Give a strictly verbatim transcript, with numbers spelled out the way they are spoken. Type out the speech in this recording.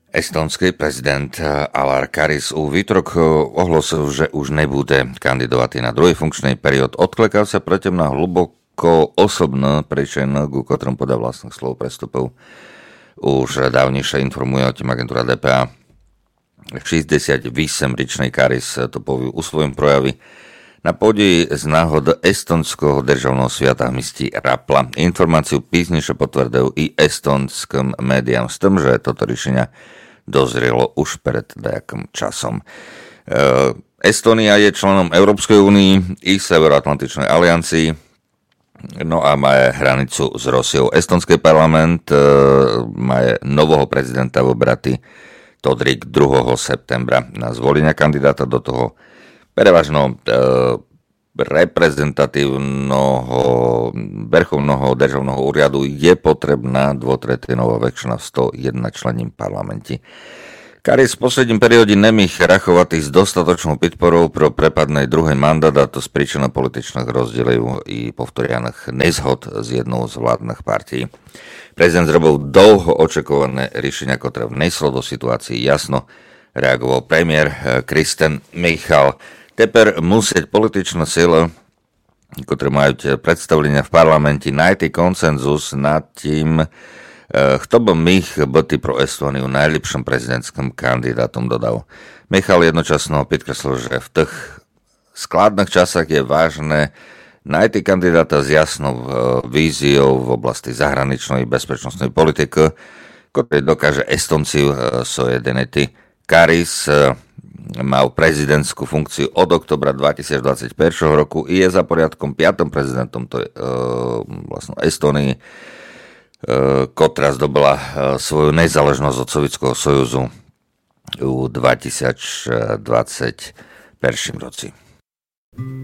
Estonský prezident Alar Karis u výtorok ohlásil, že už nebude kandidovať na druhý funkčný period. Odklekal sa preto na hluboko osobný príčin, ku ktorom podľa vlastných slov prestupov. Už dávnejšie informuje o tým agentúra dé pé á. šesťdesiatosem-ročný Karis to povie u svojom projavi na pôde z náhod estonského državného sviata mistí Rapla. Informáciu písnejšie potvrdil i estonským médiám s tým, že toto riešenia dozrelo už pred nejakým časom. Estónia je členom Európskej únii i Severoatlantičnej aliancii, no a má hranicu s Rusiou. Estonský parlament má nového prezidenta vybratý Todrik druhého septembra na zvolenia kandidáta do toho prevažno reprezentatívneho vrchovného državného úradu je potrebná dvotretinová väčšina v sto jeden členním parlamente. Karis v posledním perióde nemých rachovať s dostatočnou podporou pro prepadnej druhej mandát, a to z príčiny političných rozdielov i povtorianých nezhod z jednou z vládnych partí. Prezident zrobil dlho očakované riešenia, ktoré vneslo do situácii jasno, reagoval premiér Kristen Michal. Teper musieť političná sila, ktoré majú predstavlenia v parlamente, nájsť konsenzus nad tým, kto by mých byť pro Estóniu najlepším prezidentským kandidátom, dodal. Michal jednočasno podkreslil, že v tých skladných časách je vážne nájsť kandidáta s jasnou víziou v oblasti zahraničnej bezpečnostnej politiky, ktorý dokáže Estonci sojediniti. Karis mal prezidentskú funkciu od oktobra dvetisícdvadsaťjeden roku i je za poriadkom piatym prezidentom to je, e, vlastne Estónii, e, ktorá zdobila e, svoju nezáležnosť od Sovietskeho sojuzu v dvetisícdvadsaťjeden roci.